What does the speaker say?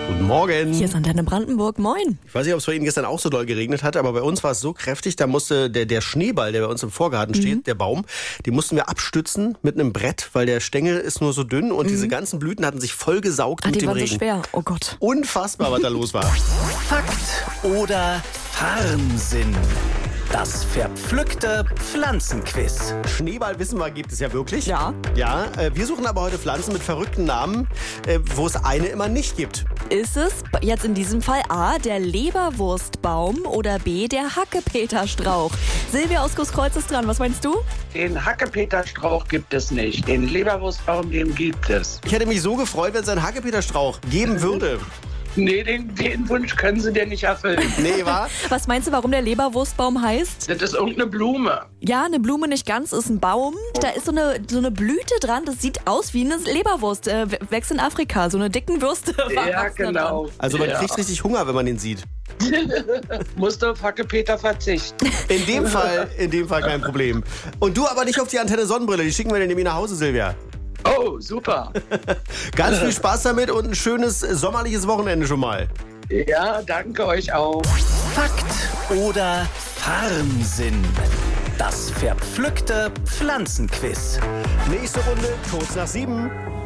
Guten Morgen. Hier ist Antenne Brandenburg. Moin. Ich weiß nicht, ob es bei Ihnen gestern auch so doll geregnet hat, aber bei uns war es so kräftig, da musste der Schneeball, der bei uns im Vorgarten steht, der Baum, den mussten wir abstützen mit einem Brett, weil der Stängel ist nur so dünn und diese ganzen Blüten hatten sich vollgesaugt mit Die dem waren Regen. so schwer. Oh Gott. Unfassbar, was da los war. Fakt oder Farnsinn? Das verpflückte Pflanzenquiz. Schneeball, wissen wir, gibt es ja wirklich. Ja. Ja, wir suchen aber heute Pflanzen mit verrückten Namen, wo es eine immer nicht gibt. Ist es jetzt in diesem Fall A, der Leberwurstbaum oder B, der Hackepeterstrauch? Silvia aus Großkreuz ist dran. Was meinst du? Den Hackepeterstrauch gibt es nicht. Den Leberwurstbaum, den gibt es. Ich hätte mich so gefreut, wenn es einen Hackepeterstrauch geben würde. Nee, den Wunsch können Sie dir nicht erfüllen. Nee, wa? Was meinst du, warum der Leberwurstbaum heißt? Das ist irgendeine Blume. Ja, eine Blume nicht ganz, ist ein Baum. Da ist so eine Blüte dran, das sieht aus wie eine Leberwurst. Wächst in Afrika, so eine dicken Würste. Ja, genau. Also man kriegt richtig Hunger, wenn man den sieht. Musst du auf Hackepeter verzichten. In dem Fall kein Problem. Und du aber nicht auf die Antenne Sonnenbrille, die schicken wir dir nämlich nach Hause, Silvia. Oh, super. Ganz viel Spaß damit und ein schönes sommerliches Wochenende schon mal. Ja, danke euch auch. Fakt oder Farnsinn? Das verpflückte Pflanzenquiz. Nächste Runde, kurz nach 7.